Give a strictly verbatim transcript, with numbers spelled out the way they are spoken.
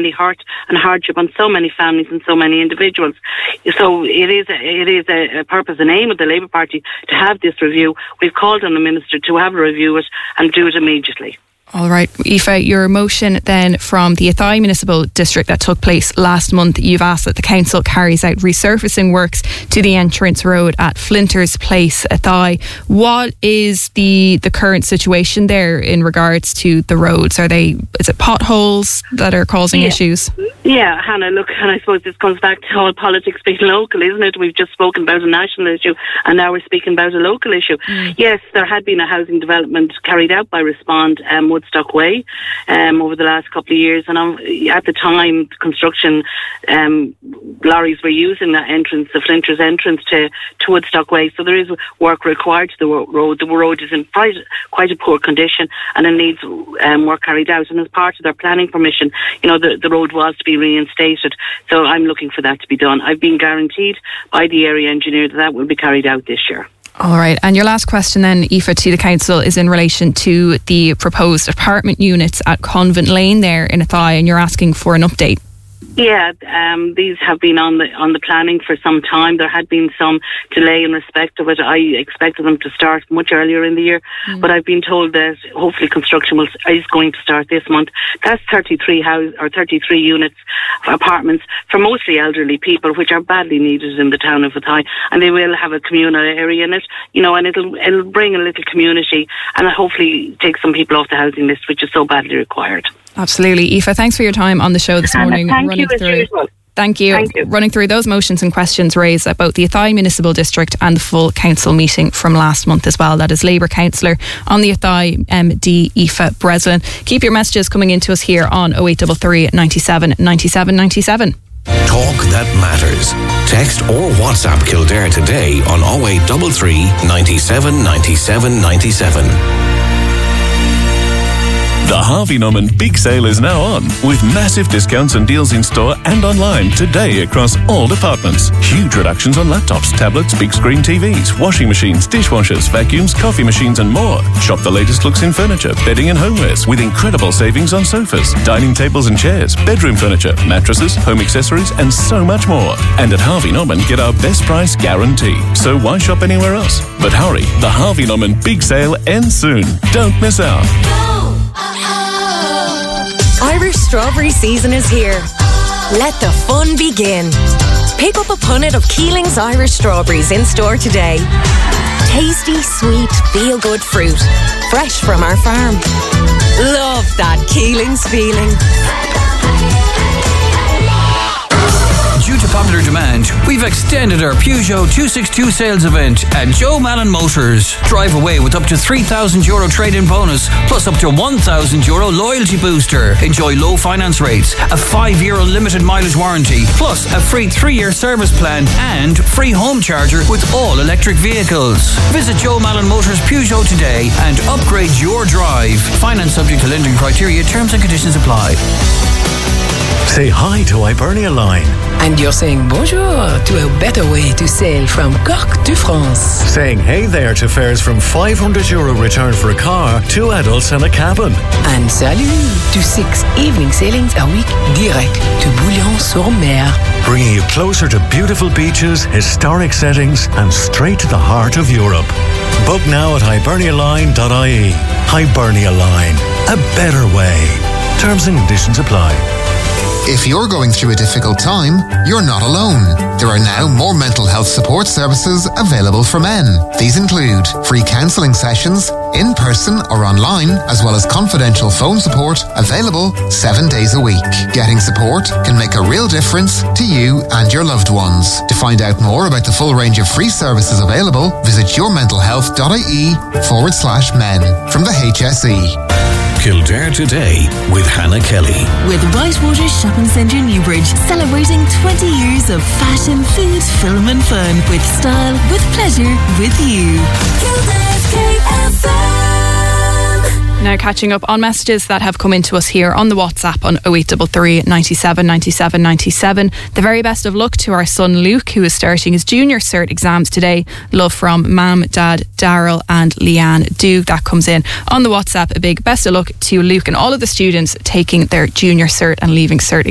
many hurt and hardship on so many families and so many individuals. So it is a, it is a, a purpose and aim of the Labour Party to have this review. We've called on the Minister to have a review it and do it immediately. All right, Aoife, your motion then from the Athy Municipal District that took place last month, you've asked that the council carries out resurfacing works to the entrance road at Flinters Place, Athy. What is the the current situation there in regards to the roads? Are they, is it potholes that are causing yeah. issues? Yeah, Hannah, look, and I suppose this comes back to all politics being local, isn't it? We've just spoken about a national issue and now we're speaking about a local issue. Mm. Yes, there had been a housing development carried out by Respond um, Woodstock Way um, over the last couple of years, and um, at the time construction um, lorries were using that entrance, the Flinters entrance to, to Woodstock Way, so there is work required to the road. The road is in quite, quite a poor condition and it needs um, work carried out, and as part of their planning permission, you know, the, the road was to be reinstated, so I'm looking for that to be done. I've been guaranteed by the area engineer that that will be carried out this year. All right, and your last question then, Aoife, to the council is in relation to the proposed apartment units at Convent Lane there in Athy, and you're asking for an update. Yeah, um, these have been on the on the planning for some time. There had been some delay in respect of it. I expected them to start much earlier in the year, mm. but I've been told that hopefully construction will, is going to start this month. That's thirty-three house or thirty-three units of apartments for mostly elderly people, which are badly needed in the town of Athy, and they will have a communal area in it, you know, and it'll it'll bring a little community and hopefully take some people off the housing list, which is so badly required. Absolutely. Aoife, thanks for your time on the show this morning. Thank running you, as through, usual. Thank you. Thank you. Running through those motions and questions raised about the Athy Municipal District and the full council meeting from last month as well. That is Labour Councillor on the Athy, M D Aoife Breslin. Keep your messages coming into us here on oh eight three three, ninety-seven, ninety-seven, ninety-seven. Talk that matters. Text or WhatsApp Kildare today on oh eight three three, ninety-seven, ninety-seven, ninety-seven. The Harvey Norman Big Sale is now on, with massive discounts and deals in store and online today across all departments. Huge reductions on laptops, tablets, big screen T Vs, washing machines, dishwashers, vacuums, coffee machines and more. Shop the latest looks in furniture, bedding and homewares with incredible savings on sofas, dining tables and chairs, bedroom furniture, mattresses, home accessories and so much more. And at Harvey Norman, get our best price guarantee. So why shop anywhere else? But hurry, the Harvey Norman Big Sale ends soon. Don't miss out. Irish strawberry season is here. Let the fun begin. Pick up a punnet of Keeling's Irish strawberries in store today. Tasty, sweet, feel-good fruit. Fresh from our farm. Love that Keeling's feeling. Due to popular demand, we've extended our Peugeot two sixty-two sales event at Joe Malin Motors. Drive away with up to three thousand euro trade-in bonus, plus up to one thousand euro loyalty booster. Enjoy low finance rates, a five-year unlimited mileage warranty, plus a free three-year service plan and free home charger with all electric vehicles. Visit Joe Malin Motors Peugeot today and upgrade your drive. Finance subject to lending criteria, terms and conditions apply. Say hi to Hibernia Line. And you're saying bonjour to a better way to sail from Cork to France. Saying hey there to fares from five hundred euro return for a car, two adults and a cabin. And salut to six evening sailings a week direct to Bouillon-sur-Mer. Bringing you closer to beautiful beaches, historic settings and straight to the heart of Europe. Book now at hibernia line dot I E. Hibernia Line. A better way. Terms and conditions apply. If you're going through a difficult time, you're not alone. There are now more mental health support services available for men. These include free counselling sessions, in person or online, as well as confidential phone support available seven days a week. Getting support can make a real difference to you and your loved ones. To find out more about the full range of free services available, visit yourmentalhealth.ie forward slash men from the H S E. Kildare Today with Hannah Kelly. With Whitewater Shopping Centre Newbridge, celebrating twenty years of fashion, food, film and fun. With style, with pleasure, with you. Kildare's K F M. Now catching up on messages that have come into us here on the WhatsApp on oh eight three three, ninety-seven, ninety-seven, ninety-seven. The very best of luck to our son Luke, who is starting his junior cert exams today. Love from Mam, Dad, Daryl and Leanne Doug. That comes in on the WhatsApp. A big best of luck to Luke and all of the students taking their junior cert and leaving cert